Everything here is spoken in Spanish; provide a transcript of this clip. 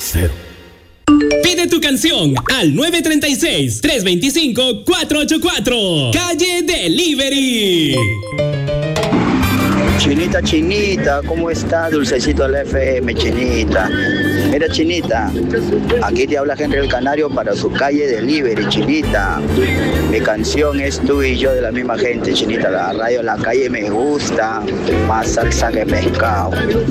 cero. Pide tu canción al 936-325-484. Calle Delivery. Chinita, Chinita, ¿cómo está? Dulcecito del FM, Chinita. Mira, Chinita, aquí te habla Henry el Canario para su Calle Delivery, Chinita. Mi canción es Tú y Yo, de la misma gente, Chinita. La radio en la calle me gusta, más salsa que pescado.